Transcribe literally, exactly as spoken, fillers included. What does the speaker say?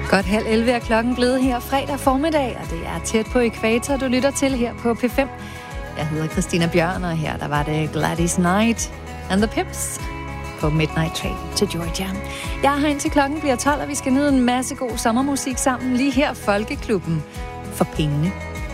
Godt halv elleve er klokken blevet her fredag formiddag, og det er tæt på ækvator, du lytter til her på P fem. Jeg hedder Christina Bjørn, og her der var det Gladys Knight and the Pips på Midnight Train til Georgia. Jeg er her indtil klokken bliver tolv, og vi skal nyde en masse god sommermusik sammen lige her Folkeklubben for pengene.